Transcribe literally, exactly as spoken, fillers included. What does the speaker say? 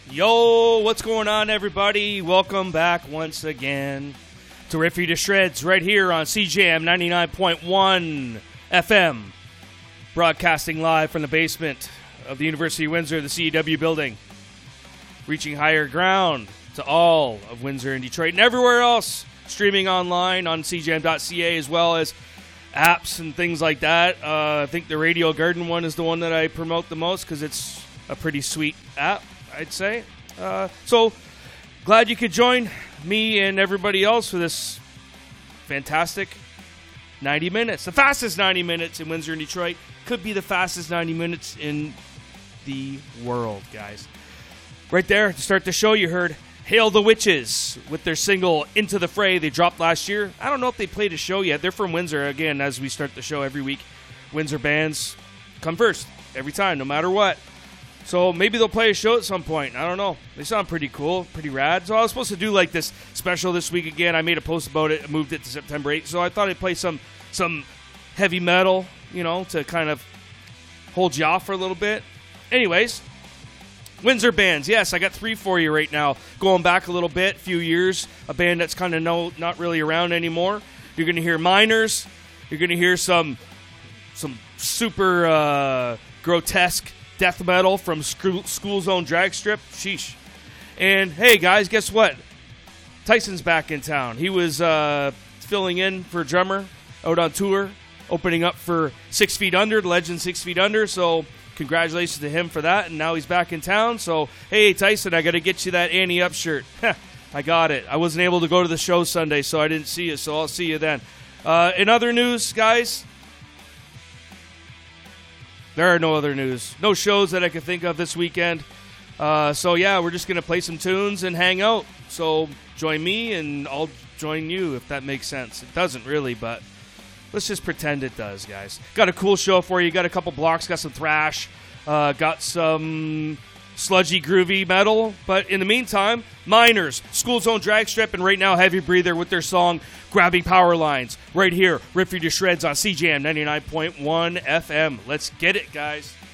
Yo, what's going on, everybody? Welcome back once again to Rip You to Shreds right here on C J M ninety-nine point one F M, broadcasting live from the basement of the University of Windsor, the C E W building, reaching higher ground to all of Windsor and Detroit and everywhere else, streaming online on C J M dot C A as well as apps and things like that. Uh, I think the Radio Garden one is the one that I promote the most because it's a pretty sweet app, I'd say. Uh, so, glad you could join me and everybody else for this fantastic ninety minutes. The fastest ninety minutes in Windsor and Detroit. Could be the fastest ninety minutes in the world, guys. Right there, to start the show, you heard Hail the Witches with their single Into the Fray. They dropped last year. I don't know if they played a show yet. They're from Windsor. Again, as we start the show every week, Windsor bands come first every time, no matter what. So maybe they'll play a show at some point. I don't know. They sound pretty cool, pretty rad. So I was supposed to do like this special this week again. I made a post about it, moved it to September eighth. So I thought I'd play some some heavy metal, you know, to kind of hold you off for a little bit. Anyways, Windsor bands. Yes, I got three for you right now. Going back a little bit, few years. A band that's kind of no, not really around anymore. You're going to hear Miners. You're going to hear some some super uh, grotesque death metal from School, School Zone Drag Strip. Sheesh. And hey, guys, guess what? Tyson's back in town. He was uh, filling in for a drummer out on tour, opening up for Six Feet Under, the legend Six Feet Under. So congratulations to him for that. And now he's back in town. So, hey, Tyson, I got to get you that Annie Up shirt. I got it. I wasn't able to go to the show Sunday, so I didn't see you. So I'll see you then. Uh, in other news, guys, there are no other news. No shows that I could think of this weekend. Uh, so, yeah, we're just going to play some tunes and hang out. So join me, and I'll join you, if that makes sense. It doesn't really, but let's just pretend it does, guys. Got a cool show for you. Got a couple blocks. Got some thrash. Uh, got some sludgy, groovy metal. But in the meantime, Miners, School Zone Drag Strip, and right now Heavy Breather with their song Grabbing Power Lines. Right here, Rip You to Shreds on C J M ninety-nine point one F M. Let's get it, guys.